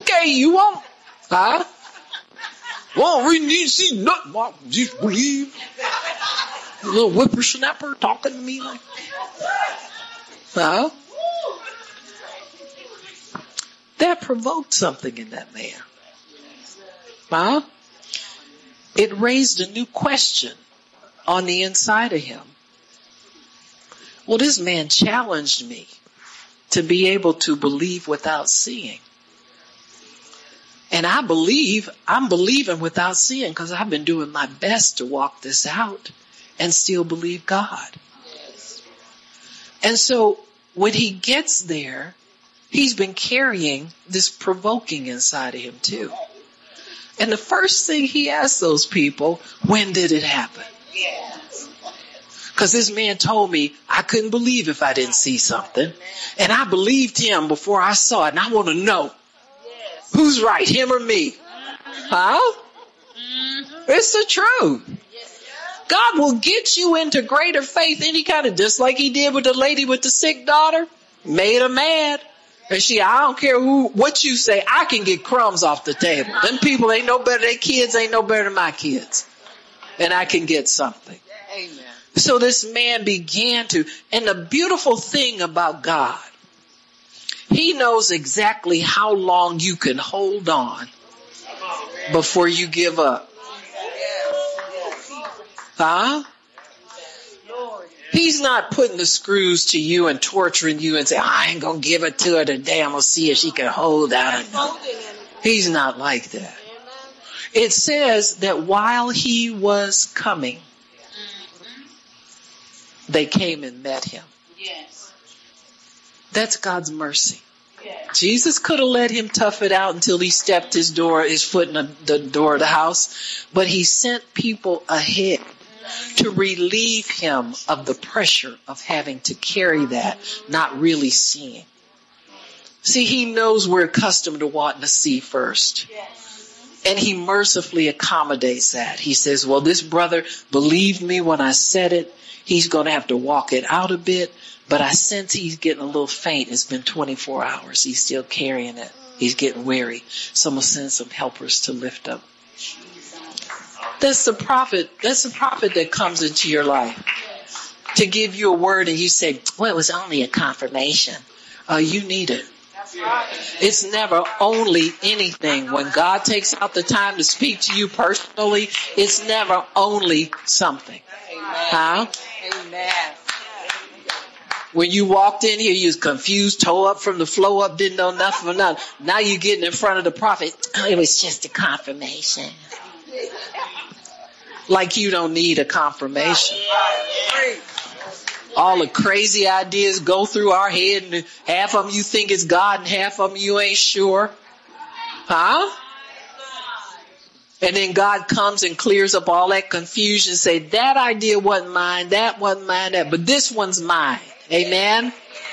Okay, you won't. Huh? Well, we need to see nothing. Well, just believe. A little whippersnapper talking to me like huh? That provoked something in that man. Huh? It raised a new question on the inside of him. Well, this man challenged me to be able to believe without seeing. And I'm believing without seeing because I've been doing my best to walk this out and still believe God. And so when he gets there, he's been carrying this provoking inside of him too. And the first thing he asked those people, when did it happen? Because this man told me I couldn't believe if I didn't see something. And I believed him before I saw it. And I want to know who's right, him or me. Huh? It's the truth. God will get you into greater faith any kind of, just like he did with the lady with the sick daughter. Made her mad. And I don't care what you say, I can get crumbs off the table. Them people ain't no better, their kids ain't no better than my kids. And I can get something. Amen. So this man began to, and the beautiful thing about God, he knows exactly how long you can hold on before you give up. Huh? He's not putting the screws to you and torturing you and saying, I ain't going to give it to her today. I'm going to see if she can hold out. He's not like that. It says that while he was coming, they came and met him. That's God's mercy. Jesus could have let him tough it out until he stepped his foot in the door of the house. But he sent people ahead to relieve him of the pressure of having to carry that, not really seeing. See, he knows we're accustomed to wanting to see first. And he mercifully accommodates that. He says, well, this brother believed me when I said it. He's going to have to walk it out a bit. But I sense he's getting a little faint. It's been 24 hours. He's still carrying it. He's getting weary. So I'm going to send some helpers to lift up. That's the prophet. That's the prophet that comes into your life to give you a word and you say, well, it was only a confirmation. You need it. It's never only anything. When God takes out the time to speak to you personally, it's never only something. Huh? Amen. When you walked in here, you was confused, toe up from the flow up, didn't know nothing or nothing. Now you're getting in front of the prophet. Oh, it was just a confirmation. Like you don't need a confirmation. All the crazy ideas go through our head, and half of them you think it's God, and half of them you ain't sure. Huh? And then God comes and clears up all that confusion, say, that idea wasn't mine, that wasn't mine, but this one's mine. Amen?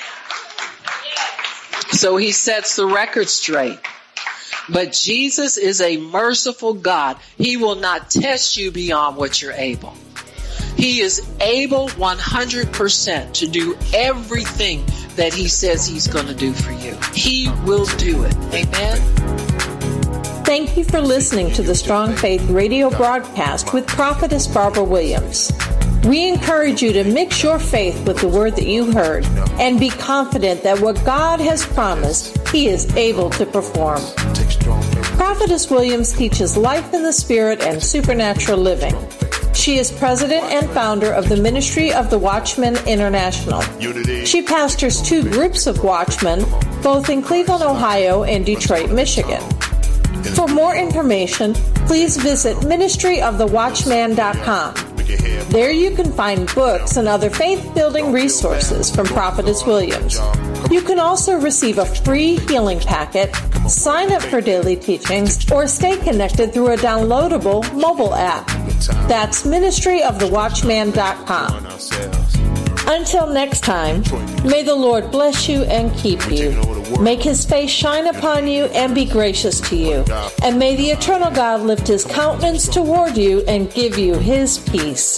So he sets the record straight. But Jesus is a merciful God. He will not test you beyond what you're able. He is able 100% to do everything that he says he's going to do for you. He will do it. Amen? Thank you for listening to the Strong Faith radio broadcast with Prophetess Barbara Williams. We encourage you to mix your faith with the word that you heard and be confident that what God has promised, he is able to perform. Prophetess Williams teaches life in the spirit and supernatural living. She is president and founder of the Ministry of the Watchman International. She pastors 2 groups of watchmen, both in Cleveland, Ohio and Detroit, Michigan. For more information, please visit ministryofthewatchman.com. There you can find books and other faith-building resources from Prophetess Williams. You can also receive a free healing packet, sign up for daily teachings, or stay connected through a downloadable mobile app. That's ministryofthewatchman.com. Until next time, may the Lord bless you and keep you. Make his face shine upon you and be gracious to you. And may the eternal God lift his countenance toward you and give you his peace.